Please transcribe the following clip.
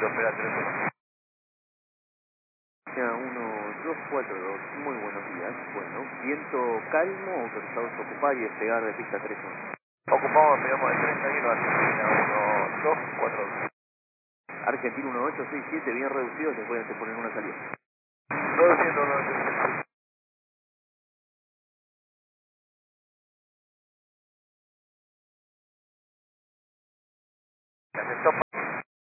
te opera el teléfono. 1242, muy buenos días. Bueno, viento calmo, autorizados a ocupar y despegar de pista 31. Ocupamos, pegamos el 31, Argentina 1242. Argentina 1867, bien reducido, se pueden poner una salida. Reduciendo, reduciendo. Stop